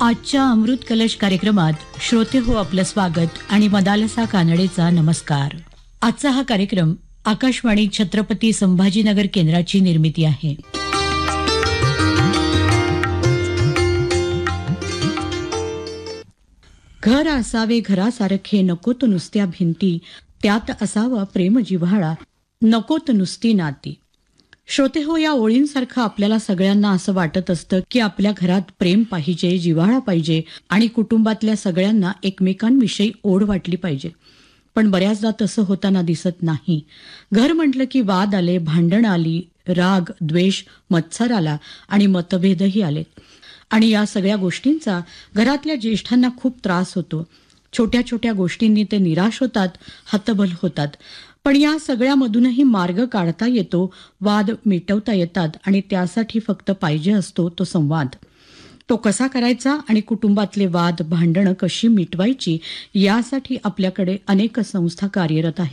आजच्या अमृत कलश कार्यक्रमात श्रोते हो आपलं स्वागत आणि मदालसा कानडेचा नमस्कार. आजचा हा कार्यक्रम आकाशवाणी छत्रपती संभाजीनगर केंद्राची निर्मिती आहे. घर असावे घरासारखे नकोत नुसत्या भिंती, त्यात असावा प्रेम जिव्हाळा, नकोत नुसती नाती. श्रोते हो, या ओळींसारखं आपल्याला सगळ्यांना असं वाटत असतं की आपल्या घरात प्रेम पाहिजे, जिव्हाळा पाहिजे आणि कुटुंबातल्या सगळ्यांना एकमेकांविषयी ओढ वाटली पाहिजे. पण बऱ्याचदा तसं होताना दिसत नाही. घर म्हटलं की वाद आले, भांडण आली, राग, द्वेष, मत्सर आला आणि मतभेदही आले. आणि या सगळ्या गोष्टींचा घरातल्या ज्येष्ठांना खूप त्रास होतो. छोट्या छोट्या गोष्टींनी ते निराश होतात, हतबल होतात. पण या सगळ्यामधूनही मार्ग काढता येतो, वाद मिटवता येतात आणि त्यासाठी फक्त पाहिजे असतो तो संवाद. तो कसा करायचा आणि कुटुंबातले वाद, भांडणं कशी मिटवायची यासाठी आपल्याकडे अनेक संस्था कार्यरत आहेत.